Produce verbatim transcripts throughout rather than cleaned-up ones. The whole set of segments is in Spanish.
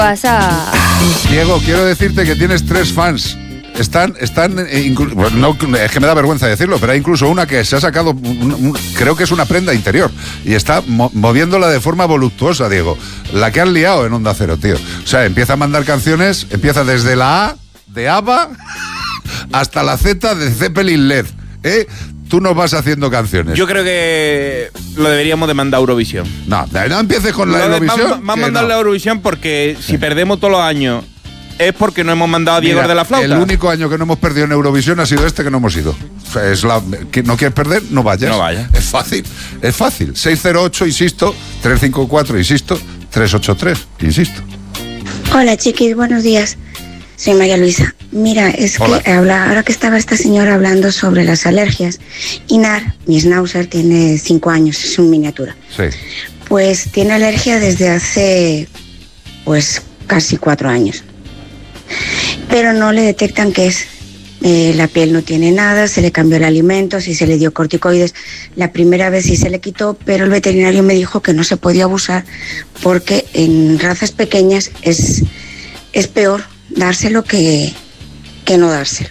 Pasa. Diego, quiero decirte que tienes tres fans. Están, están, eh, inclu- bueno, no, es que me da vergüenza decirlo, pero hay incluso una que se ha sacado, un, un, creo que es una prenda interior, y está mo- moviéndola de forma voluptuosa, Diego. La que han liado en Onda Cero, tío. O sea, empieza a mandar canciones, empieza desde la A de ABBA hasta la Z de Zeppelin L E D, ¿eh? Tú nos vas haciendo canciones. Yo creo que lo deberíamos de mandar a Eurovisión. No, no empieces con la Lo de- Eurovisión. Vamos a que mandarle no. a Eurovisión porque si perdemos todos los años es porque no hemos mandado a Diego Mira, de la flauta. el único año que no hemos perdido en Eurovisión ha sido este que no hemos ido. O sea, es la, que no quieres perder, no vayas. No vayas. Es fácil, es fácil. seis cero ocho, insisto, tres cinco cuatro, insisto, tres ocho tres, insisto. Hola chiquis, buenos días. Soy María Luisa. Mira, es Hola. que habla, ahora que estaba esta señora hablando sobre las alergias, Inar, mi schnauzer, tiene cinco años, es un miniatura. Sí. Pues tiene alergia desde hace, pues, casi cuatro años. Pero no le detectan qué es. Eh, la piel no tiene nada, se le cambió el alimento, sí se le dio corticoides. La primera vez sí se le quitó, pero el veterinario me dijo que no se podía abusar porque en razas pequeñas es, es peor dárselo que, que no dárselo.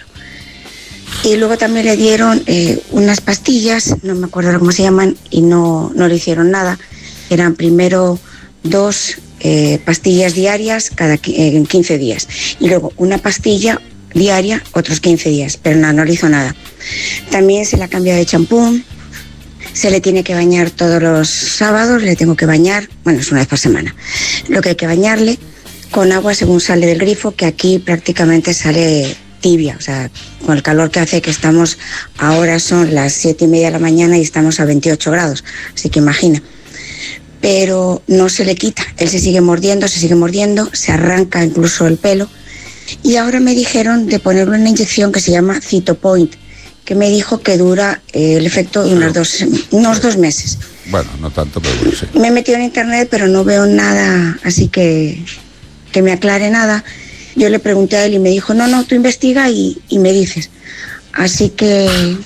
Y luego también le dieron eh, unas pastillas, no me acuerdo cómo se llaman, y no, no le hicieron nada. Eran primero dos eh, pastillas diarias cada qui- eh, en quince días. Y luego una pastilla diaria otros quince días, pero no, no le hizo nada. También se le ha cambiado de champú, se le tiene que bañar todos los sábados, le tengo que bañar, bueno, es una vez por semana. Lo que hay que bañarle con agua según sale del grifo, que aquí prácticamente sale tibia, o sea, con el calor que hace, que estamos, ahora son las siete y media de la mañana y estamos a veintiocho grados, así que imagina. Pero no se le quita, él se sigue mordiendo, se sigue mordiendo, se arranca incluso el pelo. Y ahora me dijeron de ponerle una inyección que se llama Cytopoint, que me dijo que dura eh, el efecto de unos dos, unos dos meses. Bueno, no tanto, pero bueno, sí. Me he metido en internet, pero no veo nada, así que que me aclare nada. Yo le pregunté a él y me dijo, no, no, tú investiga y, y me dices. Así que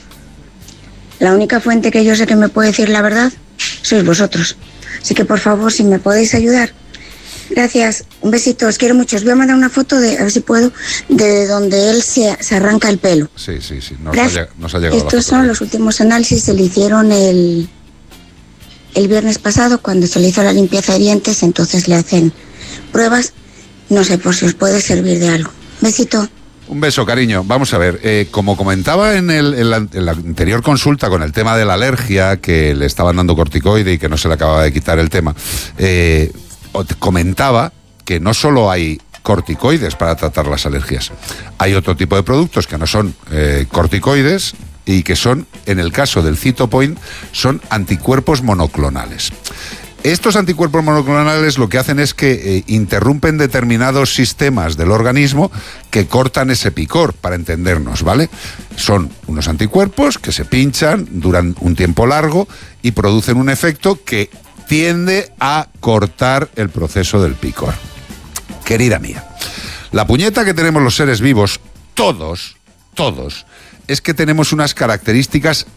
la única fuente que yo sé que me puede decir la verdad sois vosotros. Así que por favor, si me podéis ayudar. Gracias, un besito, os quiero mucho. Os voy a mandar una foto, de, a ver si puedo, de donde él se, se arranca el pelo. Sí, sí, sí. Nos, ha, Gracias. lleg- nos ha llegado la Estos foto. son los últimos análisis, se le hicieron el, el viernes pasado cuando se le hizo la limpieza de dientes, entonces le hacen pruebas. No sé por si os puede servir de algo. Besito. Un beso, cariño. Vamos a ver, eh, como comentaba en, el, en, la, en la anterior consulta con el tema de la alergia, que le estaban dando corticoide y que no se le acababa de quitar el tema, eh, comentaba que no solo hay corticoides para tratar las alergias, hay otro tipo de productos que no son eh, corticoides y que son, en el caso del Cytopoint, son anticuerpos monoclonales. Estos anticuerpos monoclonales lo que hacen es que eh, interrumpen determinados sistemas del organismo que cortan ese picor, para entendernos, ¿vale? Son unos anticuerpos que se pinchan, duran un tiempo largo y producen un efecto que tiende a cortar el proceso del picor. Querida mía, la puñeta que tenemos los seres vivos, todos, todos, es que tenemos unas características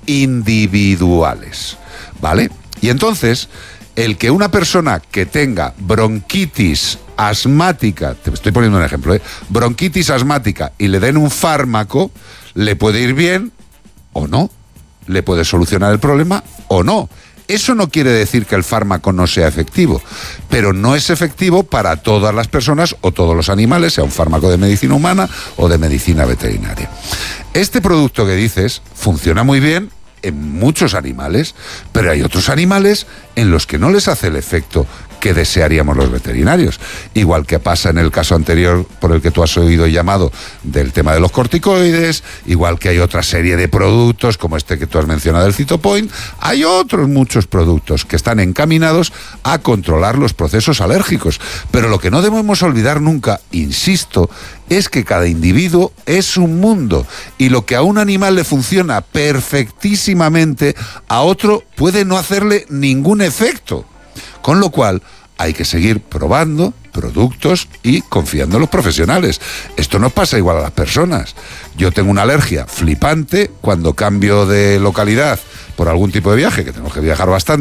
individuales, ¿vale? Y entonces, el que una persona que tenga bronquitis asmática, te estoy poniendo un ejemplo, ¿eh? bronquitis asmática y le den un fármaco, le puede ir bien o no, le puede solucionar el problema o no. Eso no quiere decir que el fármaco no sea efectivo, pero no es efectivo para todas las personas o todos los animales, sea un fármaco de medicina humana o de medicina veterinaria. Este producto que dices funciona muy bien en muchos animales, pero hay otros animales en los que no les hace el efecto que desearíamos los veterinarios. Igual que pasa en el caso anterior por el que tú has oído llamado del tema de los corticoides, igual que hay otra serie de productos como este que tú has mencionado, el Cytopoint, hay otros muchos productos que están encaminados a controlar los procesos alérgicos. Pero lo que no debemos olvidar nunca, insisto, es que cada individuo es un mundo y lo que a un animal le funciona perfectísimamente, a otro puede no hacerle ningún efecto. Con lo cual, hay que seguir probando productos y confiando en los profesionales. Esto no pasa igual a las personas. Yo tengo una alergia flipante cuando cambio de localidad por algún tipo de viaje, que tengo que viajar bastante.